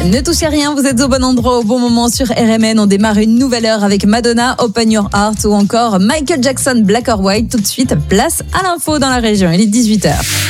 Ne touchez à rien, vous êtes au bon endroit au bon moment sur RMN. On démarre une nouvelle heure avec Madonna, Open Your Heart ou encore Michael Jackson, Black or White. Tout de suite, place à l'info dans la région. Il est 18h.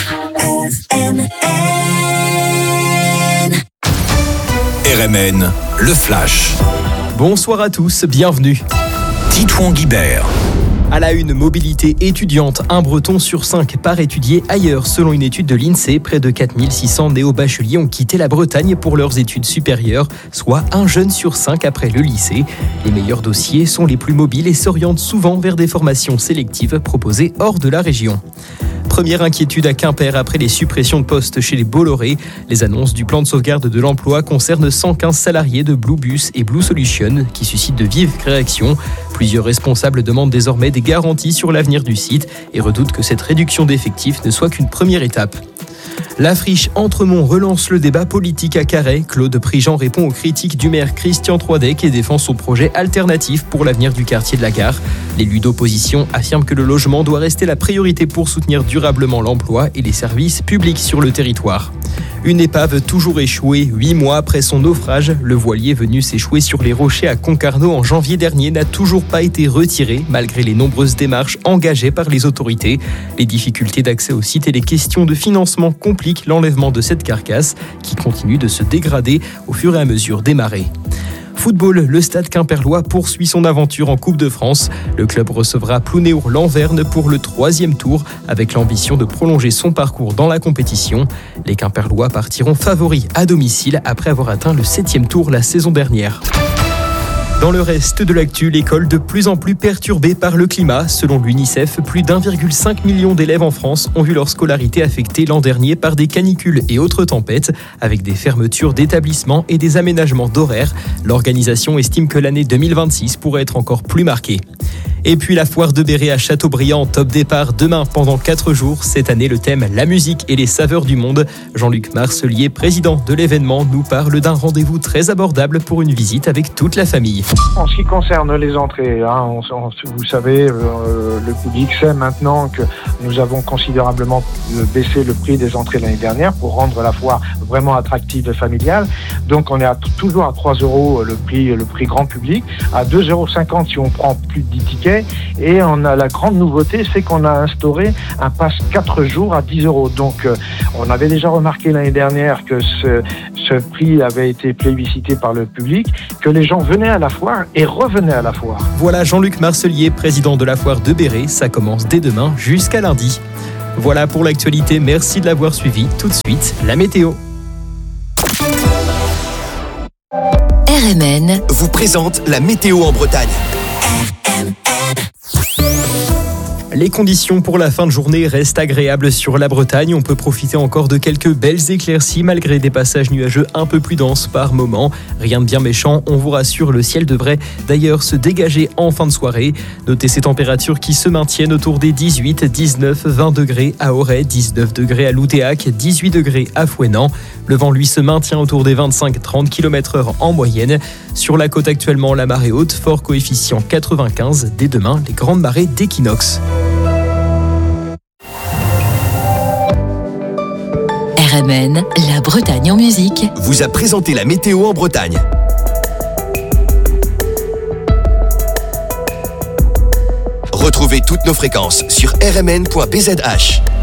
RMN, le Flash. Bonsoir à tous, bienvenue. Titouan Guibert. À la une, mobilité étudiante, un Breton sur 5 part étudier ailleurs. Selon une étude de l'INSEE, près de 4600 néo-bacheliers ont quitté la Bretagne pour leurs études supérieures, soit un jeune sur 5 après le lycée. Les meilleurs dossiers sont les plus mobiles et s'orientent souvent vers des formations sélectives proposées hors de la région. Première inquiétude à Quimper après les suppressions de postes chez les Bolloré. Les annonces du plan de sauvegarde de l'emploi concernent 115 salariés de Bluebus et Blue Solution qui suscitent de vives réactions. Plusieurs responsables demandent désormais des garanties sur l'avenir du site et redoutent que cette réduction d'effectifs ne soit qu'une première étape. La friche Entremont relance le débat politique à Carhaix. Claude Prigent répond aux critiques du maire Christian Troidec et défend son projet alternatif pour l'avenir du quartier de la Gare. L'élu d'opposition affirme que le logement doit rester la priorité pour soutenir durablement l'emploi et les services publics sur le territoire. Une épave toujours échouée 8 mois après son naufrage. Le voilier venu s'échouer sur les rochers à Concarneau en janvier dernier n'a toujours pas été retiré malgré les nombreuses démarches engagées par les autorités. Les difficultés d'accès au site et les questions de financement compliquent l'enlèvement de cette carcasse qui continue de se dégrader au fur et à mesure des marées. Football, le Stade Quimperlois poursuit son aventure en Coupe de France. Le club recevra Plounéour-Lanverne pour le 3e tour avec l'ambition de prolonger son parcours dans la compétition. Les Quimperlois partiront favoris à domicile après avoir atteint le 7e tour la saison dernière. Dans le reste de l'actu, l'école de plus en plus perturbée par le climat. Selon l'UNICEF, plus d'1,5 million d'élèves en France ont vu leur scolarité affectée l'an dernier par des canicules et autres tempêtes, avec des fermetures d'établissements et des aménagements d'horaires. L'organisation estime que l'année 2026 pourrait être encore plus marquée. Et puis la foire de Béret à Châteaubriand, top départ demain pendant 4 jours. Cette année, le thème « La musique et les saveurs du monde ». Jean-Luc Marcelier, président de l'événement, nous parle d'un rendez-vous très abordable pour une visite avec toute la famille. En ce qui concerne les entrées, vous savez, le public sait maintenant que nous avons considérablement baissé le prix des entrées l'année dernière pour rendre la foire vraiment attractive et familiale. Donc on est toujours à 3 € le prix grand public, à 2,50 € si on prend plus de 10 tickets. Et on a la grande nouveauté, c'est qu'on a instauré un pass 4 jours à 10 €. Donc on avait déjà remarqué l'année dernière que ce prix avait été plébiscité par le public, que les gens venaient à la foire et revenaient à la foire. Voilà Jean-Luc Marcelier, président de la foire de Béret. Ça commence dès demain jusqu'à lundi. Voilà pour l'actualité, merci de l'avoir suivi. Tout de suite, la météo. RMN vous présente la météo en Bretagne. Les conditions pour la fin de journée restent agréables sur la Bretagne. On peut profiter encore de quelques belles éclaircies malgré des passages nuageux un peu plus denses par moment. Rien de bien méchant, on vous rassure, le ciel devrait d'ailleurs se dégager en fin de soirée. Notez ces températures qui se maintiennent autour des 18, 19, 20 degrés à Auray, 19 degrés à Loutéac, 18 degrés à Fouesnant. Le vent, lui, se maintient autour des 25-30 km/h en moyenne. Sur la côte actuellement, la marée haute, fort coefficient 95. Dès demain, les grandes marées d'équinoxe. RMN, la Bretagne en musique, vous a présenté la météo en Bretagne. Retrouvez toutes nos fréquences sur rmn.bzh.